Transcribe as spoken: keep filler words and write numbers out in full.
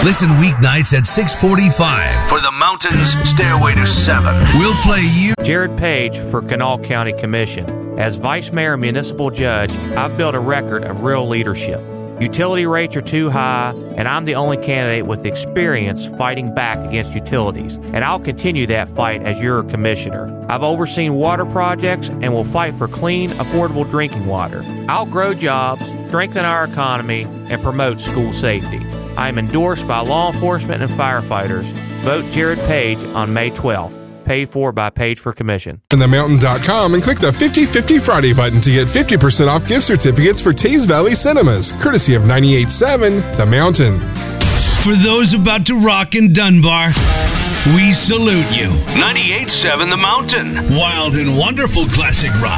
Listen weeknights at six forty-five for The Mountains Stairway to Seven. We'll play you. Jared Page for Kanawha County Commission. As Vice Mayor and Municipal Judge, I've built a record of real leadership. Utility rates are too high, and I'm the only candidate with experience fighting back against utilities, and I'll continue that fight as your commissioner. I've overseen water projects and will fight for clean, affordable drinking water. I'll grow jobs, strengthen our economy, and promote school safety. I am endorsed by law enforcement and firefighters. Vote Jared Page on May twelfth. Paid for by Page for Commission. the mountain dot com and click the fifty fifty Friday button to get fifty percent off gift certificates for Taze Valley Cinemas, courtesy of ninety-eight point seven The Mountain. For those about to rock in Dunbar, we salute you. ninety-eight point seven The Mountain. Wild and wonderful classic rock.